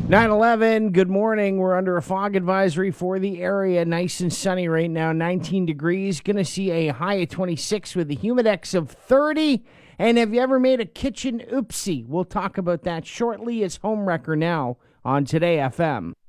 9:11, good morning. We're under a fog advisory for the area. Nice and sunny right now, 19 degrees. Going to see a high of 26 with a humidex of 30. And have you ever made a kitchen oopsie? We'll talk about that shortly. It's Homewrecker now on Today FM.